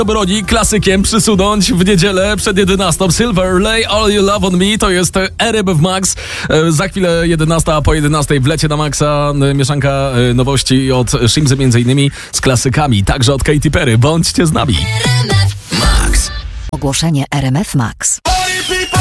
broni klasykiem przysunąć w niedzielę przed 11. Silver, Lay All You Love On Me, to jest RMF Max. Za chwilę 11, a po 11 wlecie na Maxa mieszanka nowości od Shimzy między innymi z klasykami, także od Katy Perry. Bądźcie z nami. RMF Max. Ogłoszenie RMF Max.